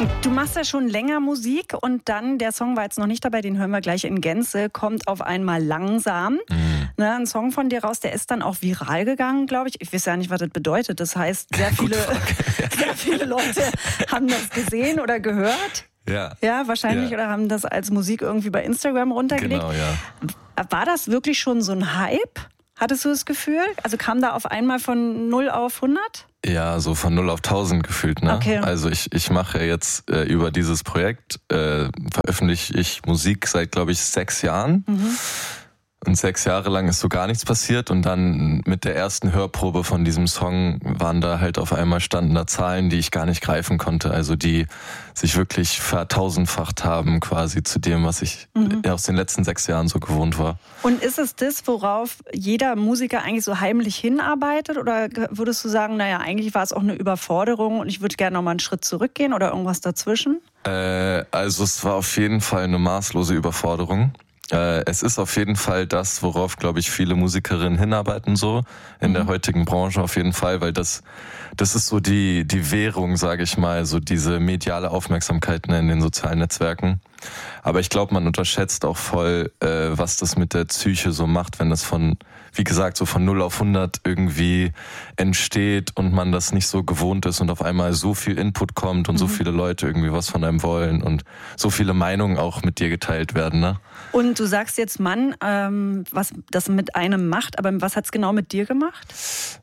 Du machst ja schon länger Musik und dann, der Song war jetzt noch nicht dabei, den hören wir gleich in Gänze, kommt auf einmal langsam. Ne, ein Song von dir raus, der ist dann auch viral gegangen, glaube ich. Ich weiß ja nicht, was das bedeutet. Das heißt, sehr viele Leute haben das gesehen oder gehört. Ja, wahrscheinlich. Ja. Oder haben das als Musik irgendwie bei Instagram runtergelegt. Genau, ja. War das wirklich schon so ein Hype? Hattest du das Gefühl? Also kam da auf einmal von 0 auf 100? Ja, so von 0 auf 1000 gefühlt, ne? Okay. Also ich mache ja jetzt über dieses Projekt, veröffentliche ich Musik seit, glaube ich, 6 Jahren. Und 6 Jahre lang ist so gar nichts passiert und dann mit der ersten Hörprobe von diesem Song waren da halt auf einmal standen da Zahlen, die ich gar nicht greifen konnte, also die sich wirklich vertausendfacht haben quasi zu dem, was ich aus den letzten 6 Jahren so gewohnt war. Und ist es das, worauf jeder Musiker eigentlich so heimlich hinarbeitet oder würdest du sagen, naja, eigentlich war es auch eine Überforderung und ich würde gerne noch mal einen Schritt zurückgehen oder irgendwas dazwischen? Also es war auf jeden Fall eine maßlose Überforderung. Es ist auf jeden Fall das, worauf, glaube ich, viele Musikerinnen hinarbeiten so in der heutigen Branche auf jeden Fall, weil das ist so die Währung, sage ich mal, so diese mediale Aufmerksamkeit in den sozialen Netzwerken. Aber ich glaube, man unterschätzt auch voll, was das mit der Psyche so macht, wenn das wie gesagt, so von 0 auf 100 irgendwie entsteht und man das nicht so gewohnt ist und auf einmal so viel Input kommt und so viele Leute irgendwie was von einem wollen und so viele Meinungen auch mit dir geteilt werden, ne? Und du sagst jetzt, Mann, was das mit einem macht, aber was hat's genau mit dir gemacht?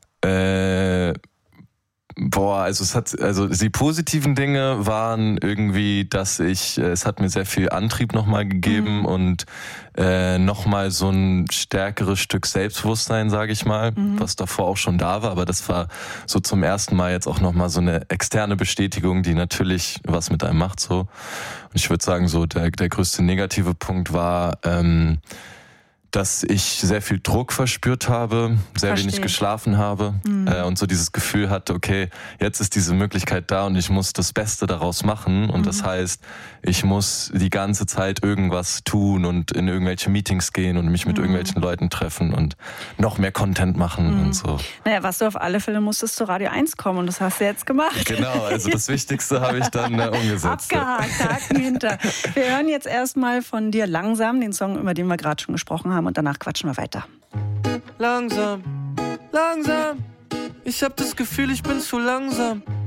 Also die positiven Dinge waren irgendwie, dass es hat mir sehr viel Antrieb nochmal gegeben und nochmal so ein stärkeres Stück Selbstbewusstsein, sage ich mal, was davor auch schon da war, aber das war so zum ersten Mal jetzt auch nochmal so eine externe Bestätigung, die natürlich was mit einem macht so. Und ich würde sagen, so der größte negative Punkt war, dass ich sehr viel Druck verspürt habe, sehr wenig geschlafen habe und so dieses Gefühl hatte, okay, jetzt ist diese Möglichkeit da und ich muss das Beste daraus machen und das heißt, ich muss die ganze Zeit irgendwas tun und in irgendwelche Meetings gehen und mich mit irgendwelchen Leuten treffen und noch mehr Content machen und so. Naja, was du auf alle Fälle musstest zu Radio 1 kommen und das hast du jetzt gemacht. Genau, also das Wichtigste habe ich dann umgesetzt. Abgehakt, Haken hinter. Wir hören jetzt erstmal von dir langsam, den Song, über den wir gerade schon gesprochen haben und danach quatschen wir weiter. Langsam, langsam, ich hab das Gefühl, ich bin zu langsam.